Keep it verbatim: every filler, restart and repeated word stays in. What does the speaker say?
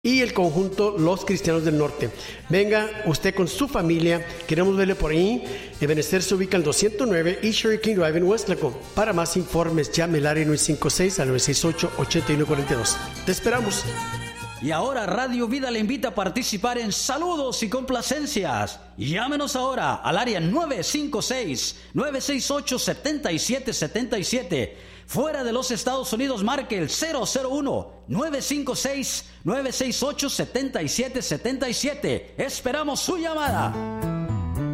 y el conjunto Los Cristianos del Norte. Venga usted con su familia, queremos verle por ahí. Ebenezer se ubica en doscientos nueve East Cherokee Drive en Westlaco. Para más informes, llame al área nueve cinco seis al nueve seis ocho, ocho uno cuatro dos. Te esperamos. Y ahora Radio Vida le invita a participar en saludos y complacencias. Llámenos ahora al área nueve cinco seis, nueve seis ocho, siete siete siete siete. Fuera de los Estados Unidos, marque el cero cero uno, nueve cinco seis, nueve seis ocho, siete siete siete siete. Esperamos su llamada.